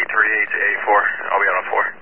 38 to A4. I'll be out on 4.